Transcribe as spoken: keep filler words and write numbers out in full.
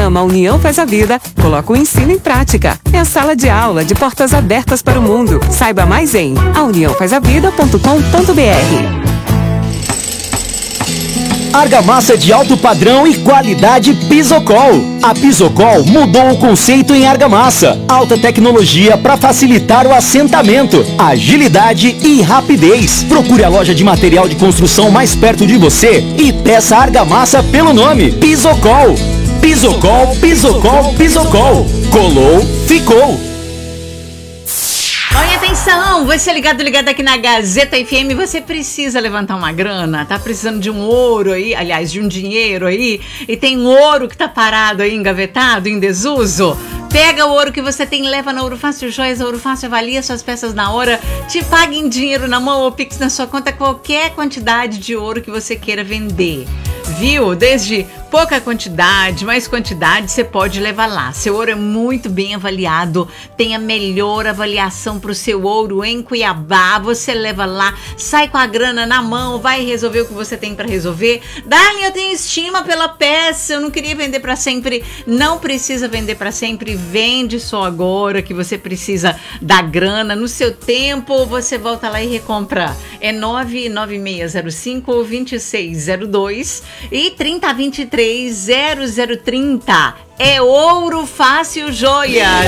programa União Faz a Vida coloca o ensino em prática. É a sala de aula de portas abertas para o mundo. Saiba mais em a união faz a vida ponto com ponto b r. Argamassa de alto padrão e qualidade Pisocol. A Pisocol mudou o conceito em argamassa. Alta tecnologia para facilitar o assentamento, agilidade e rapidez. Procure a loja de material de construção mais perto de você e peça argamassa pelo nome Pisocol. Pisocol, Pisocol, Pisocol. Colou, ficou. Olha, atenção, você ligado, ligado aqui na Gazeta F M, você precisa levantar uma grana, tá precisando de um ouro aí, aliás, de um dinheiro aí, e tem um ouro que tá parado aí, engavetado, em desuso. Pega o ouro que você tem, leva na Ouro Fácil Joias. A Ouro Fácil avalia suas peças na hora, te paga em dinheiro na mão ou Pix na sua conta qualquer quantidade de ouro que você queira vender. Viu? Desde pouca quantidade, mais quantidade, você pode levar lá. Seu ouro é muito bem avaliado, tem a melhor avaliação para o seu ouro em Cuiabá. Você leva lá, sai com a grana na mão, vai resolver o que você tem para resolver. Dali, eu tenho estima pela peça, eu não queria vender para sempre. Não precisa vender para sempre, vende só agora que você precisa da grana. No seu tempo, você volta lá e recompra. É nove nove seis zero cinco, dois seis zero dois e trinta, vinte e três, zero zero trinta. É Ouro Fácil Joias.